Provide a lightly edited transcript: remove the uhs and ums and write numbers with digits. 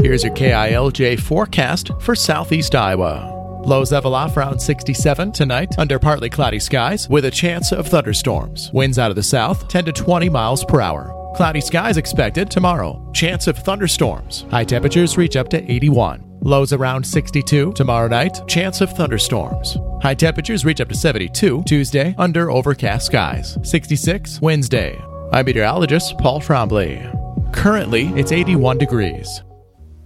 Here's your KILJ forecast for southeast Iowa. Lows level off around 67 tonight under partly cloudy skies with a chance of thunderstorms. Winds out of the south 10 to 20 miles per hour. Cloudy skies expected tomorrow. Chance of thunderstorms. High temperatures reach up to 81. Lows around 62 tomorrow night. Chance of thunderstorms. High temperatures reach up to 72 Tuesday under overcast skies. 66 Wednesday. I'm meteorologist Paul Trombley. Currently, it's 81 degrees.